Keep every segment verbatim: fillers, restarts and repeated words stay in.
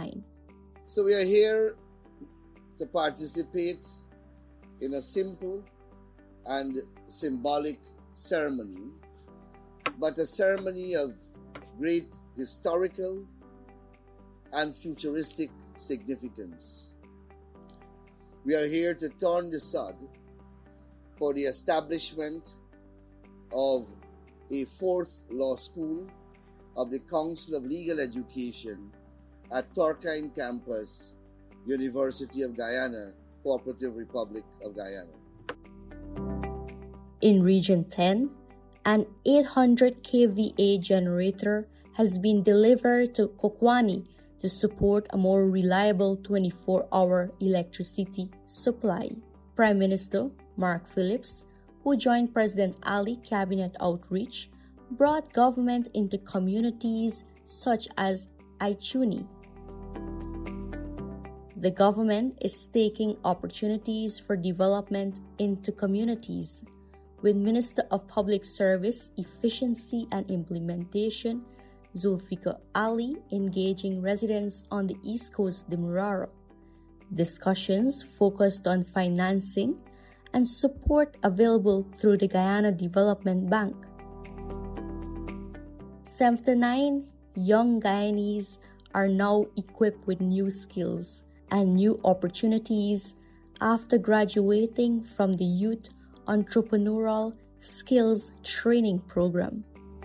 line. So we are here to participate in a simple and symbolic ceremony, but a ceremony of great historical and futuristic significance. We are here to turn the sod for the establishment of a fourth law school of the Council of Legal Education at Turkine Campus, University of Guyana, Cooperative Republic of Guyana. In Region ten, an eight hundred kilowatt generator has been delivered to Kokwani to support a more reliable twenty-four hour electricity supply. Prime Minister Mark Phillips, who joined President Ali Cabinet Outreach, brought government into communities such as Aichuni. The government is taking opportunities for development into communities, with Minister of Public Service, Efficiency and Implementation, Zulfikar Ali, engaging residents on the East Coast Demerara. Discussions focused on financing and support available through the Guyana Development Bank. seventy-nine young Guyanese are now equipped with new skills and new opportunities after graduating from the Youth Entrepreneurial Skills Training Program.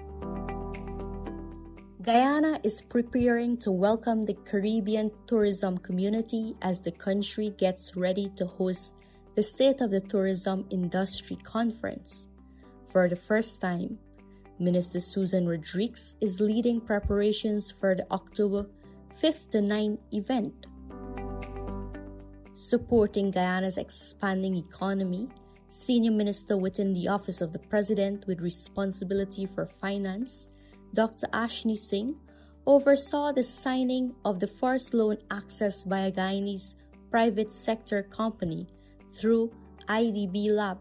Guyana is preparing to welcome the Caribbean tourism community as the country gets ready to host the State of the Tourism Industry Conference. For the first time, Minister Susan Rodriguez is leading preparations for the October fifth to ninth event. Supporting Guyana's expanding economy, Senior Minister within the Office of the President with responsibility for finance, Doctor Ashni Singh, oversaw the signing of the first loan accessed by a Guyanese private sector company through I D B Lab.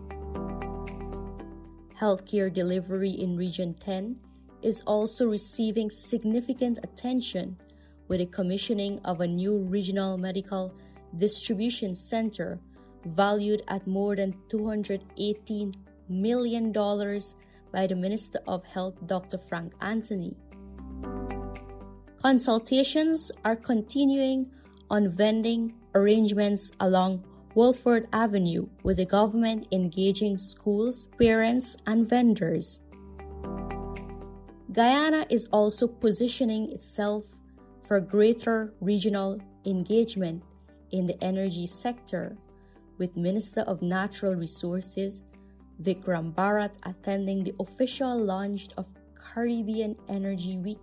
Healthcare delivery in Region ten is also receiving significant attention with the commissioning of a new regional medical distribution center valued at more than two hundred eighteen million dollars by the Minister of Health, Doctor Frank Anthony. Consultations are continuing on vending arrangements along Wolford Avenue, with the government engaging schools, parents, and vendors. Guyana is also positioning itself for greater regional engagement in the energy sector, with Minister of Natural Resources Vikram Bharat attending the official launch of Caribbean Energy Week.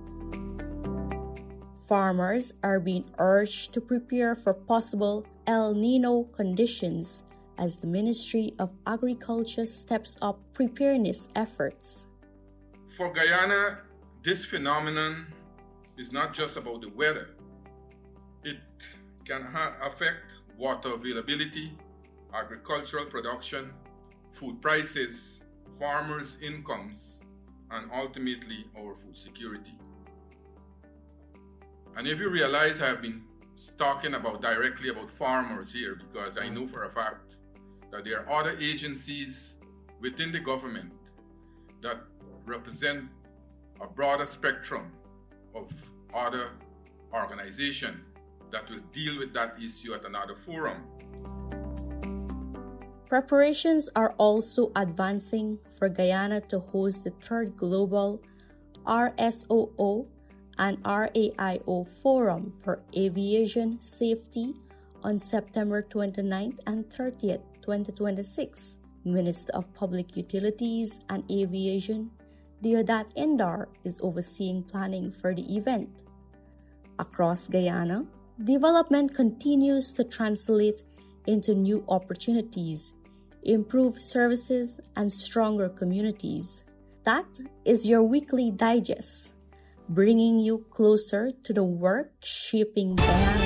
Farmers are being urged to prepare for possible El Nino conditions as the Ministry of Agriculture steps up preparedness efforts. For Guyana, this phenomenon is not just about the weather. It can ha- affect water availability, agricultural production, food prices, farmers' incomes, and ultimately our food security. And if you realize I have been talking about directly about farmers here, because I know for a fact that there are other agencies within the government that represent a broader spectrum of other organizations that will deal with that issue at another forum. Preparations are also advancing for Guyana to host the third Global R S O O and R A I O Forum for Aviation Safety on September twenty-ninth and thirtieth, twenty twenty-six. Minister of Public Utilities and Aviation, Deodat Indar, is overseeing planning for the event. Across Guyana, development continues to translate into new opportunities, improved services, and stronger communities. That is your weekly digest, bringing you closer to the work shaping Guyana.